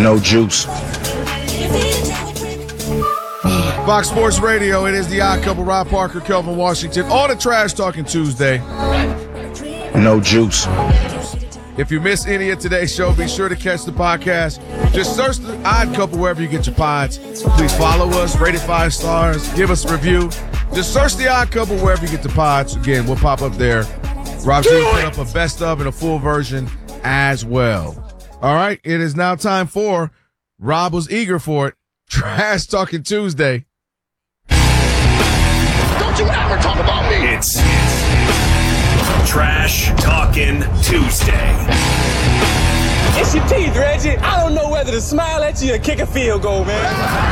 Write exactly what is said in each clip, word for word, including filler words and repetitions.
No juice. Fox Sports Radio, it is the Odd Couple, Rob Parker, Kelvin Washington, on a Trash Talking Tuesday. No juice. If you miss any of today's show, be sure to catch the podcast. Just search the Odd Couple wherever you get your pods. Please follow us, rate it five stars, give us a review. Just search the Odd Couple wherever you get the pods. Again, we'll pop up there. Rob's going to put up a best of and a full version as well. All right, it is now time for Rob was eager for it. Trash Talking Tuesday. Don't you ever talk about me. It's, it's Trash Talking Tuesday. It's your teeth, Reggie. I don't know whether to smile at you or kick a field goal, man.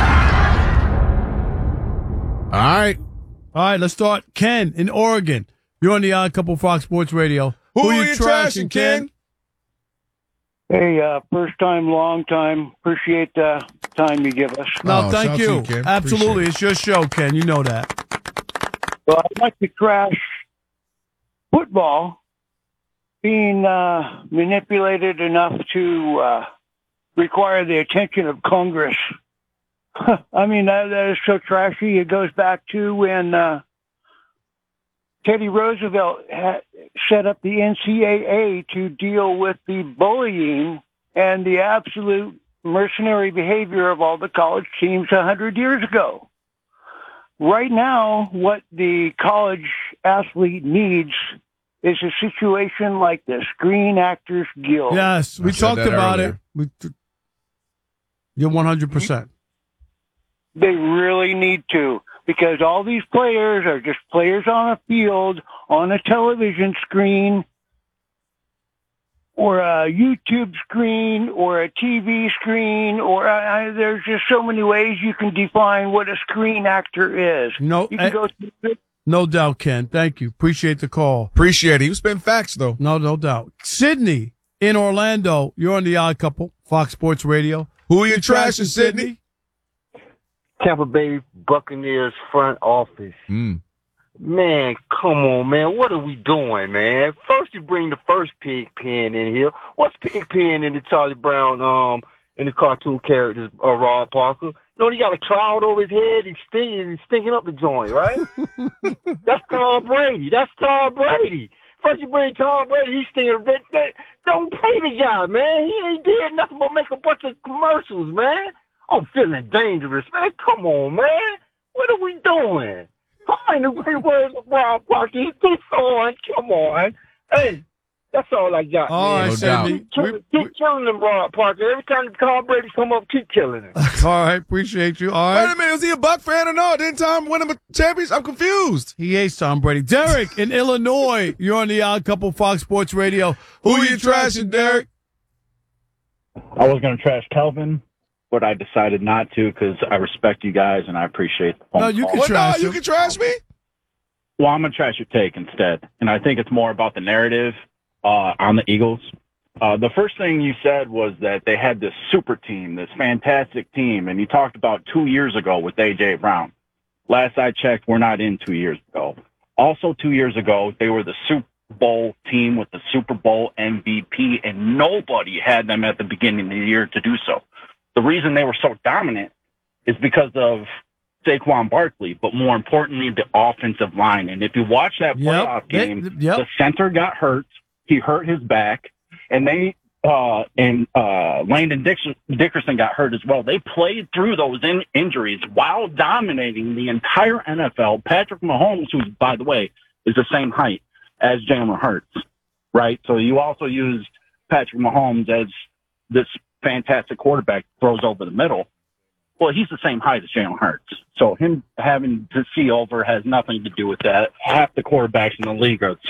All right. All right, let's start. Ken in Oregon. You're on the Odd Couple Fox Sports Radio. Who, Who are you trashing, Ken? Hey, uh, first time, long time. Appreciate the time you give us. No, Oh, thank shout you. out to you, Ken. Absolutely. Appreciate It's your show, Ken. You know that. Well, I'd like to trash football being uh, manipulated enough to uh, require the attention of Congress. I mean, that, that is so trashy. It goes back to when uh, Teddy Roosevelt had set up the N C double A to deal with the bullying and the absolute mercenary behavior of all the college teams a hundred years ago. Right now, what the college athlete needs is a situation like the Screen Actors Guild. Yes, we I said talked that about earlier. it. We, you're one hundred percent. They really need to, because all these players are just players on a field, on a television screen, or a YouTube screen, or a T V screen, or uh, there's just so many ways you can define what a screen actor is. No, you can eh, go through no doubt, Ken. Thank you. Appreciate the call. Appreciate it. You spend facts, though. No, no doubt. Sydney in Orlando. You're on the Odd Couple, Fox Sports Radio. Who are you trashing, Sydney? Tampa Bay Buccaneers front office. Mm. Man, come on, man. What are we doing, man? First you bring the first Pigpen in here. What's Pigpen in the Charlie Brown, um, in the cartoon characters, uh, Rob Parker? You know, he got a cloud over his head. He's stinking, he's stinking up the joint, right? That's Tom Brady. That's Tom Brady. First you bring Tom Brady, he's stinking. That, that, don't pay the guy, man. He ain't did nothing but make a bunch of commercials, man. I'm feeling dangerous, man. Come on, man. What are we doing? Find the great words of Rob Parker. Keep on. Come on. Hey, that's all I got, All man. right, No Sydney. Keep, killing, keep killing him, Rob Parker. Every time Tom Brady come up, keep killing him. All right, appreciate you. All Wait right. a minute. Was he a Buck fan or no? Didn't Tom win him a championship? I'm confused. He hates Tom Brady. Derek in Illinois. You're on the Odd Couple Fox Sports Radio. Who are you trashing, Derek? I was going to trash Kelvin, but I decided not to because I respect you guys and I appreciate the phone No, you call. can Well, no, trash you him. can trash me. Well, I'm going to trash your take instead. And I think it's more about the narrative uh, on the Eagles. Uh, the first thing you said was that they had this super team, this fantastic team, and you talked about two years ago with A J. Brown. Last I checked, we're not in two years ago. Also, two years ago, they were the Super Bowl team with the Super Bowl M V P, and nobody had them at the beginning of the year to do so. The reason they were so dominant is because of Saquon Barkley, but more importantly, the offensive line. And if you watch that Yep. playoff game, They- yep. the center got hurt. He hurt his back, and they uh, and uh, Landon Dix- Dickerson got hurt as well. They played through those in- injuries while dominating the entire N F L. Patrick Mahomes, who, by the way, is the same height as Jalen Hurts, right? So you also used Patrick Mahomes as this fantastic quarterback throws over the middle. Well, he's the same height as Jalen Hurts. So him having to see over has nothing to do with that. Half the quarterbacks in the league are